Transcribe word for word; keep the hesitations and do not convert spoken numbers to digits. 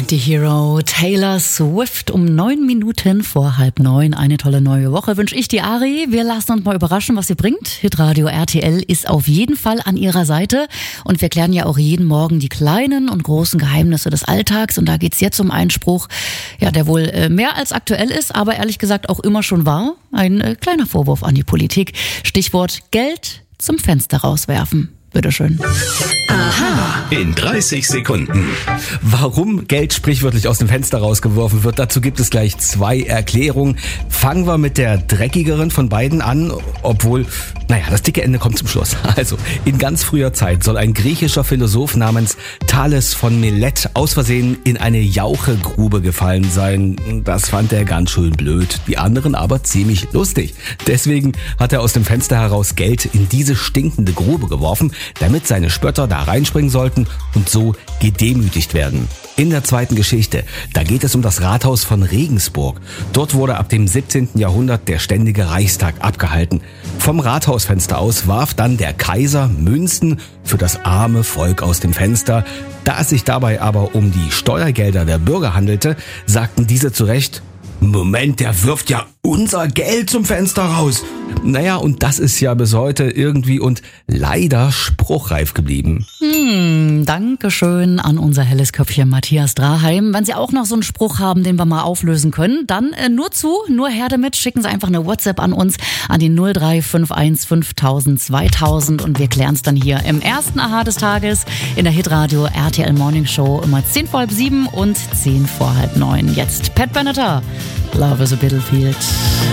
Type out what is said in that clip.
Antihero, Taylor Swift um neun Minuten vor halb neun. Eine tolle neue Woche wünsche ich dir, Ari. Wir lassen uns mal überraschen, was sie bringt. Hitradio R T L ist auf jeden Fall an ihrer Seite. Und wir klären ja auch jeden Morgen die kleinen und großen Geheimnisse des Alltags. Und da geht's jetzt um einen Spruch, ja, der wohl mehr als aktuell ist, aber ehrlich gesagt auch immer schon war. Ein äh, kleiner Vorwurf an die Politik. Stichwort Geld zum Fenster rauswerfen. Bitteschön. Aha. In dreißig Sekunden. Warum Geld sprichwörtlich aus dem Fenster rausgeworfen wird, dazu gibt es gleich zwei Erklärungen. Fangen wir mit der dreckigeren von beiden an, obwohl, naja, das dicke Ende kommt zum Schluss. Also, in ganz früher Zeit soll ein griechischer Philosoph namens Thales von Milet aus Versehen in eine Jauchegrube gefallen sein. Das fand er ganz schön blöd, die anderen aber ziemlich lustig. Deswegen hat er aus dem Fenster heraus Geld in diese stinkende Grube geworfen, damit seine Spötter da reinspringen sollten und so gedemütigt werden. In der zweiten Geschichte, da geht es um das Rathaus von Regensburg. Dort wurde ab dem siebzehnten Jahrhundert der ständige Reichstag abgehalten. Vom Rathausfenster aus warf dann der Kaiser Münzen für das arme Volk aus dem Fenster. Da es sich dabei aber um die Steuergelder der Bürger handelte, sagten diese zu Recht: Moment, der wirft ja unser Geld zum Fenster raus. Naja, und das ist ja bis heute irgendwie und leider spruchreif geblieben. Hm, Dankeschön an unser helles Köpfchen Matthias Draheim. Wenn Sie auch noch so einen Spruch haben, den wir mal auflösen können, dann äh, nur zu, nur her damit. Schicken Sie einfach eine WhatsApp an uns, an die null drei fünf eins fünftausend zweitausend und wir klären es dann hier im ersten Aha des Tages in der Hitradio R T L Morning Show immer zehn vor halb sieben und zehn vor halb neun. Jetzt Pat Benatar, Love is a Battlefield.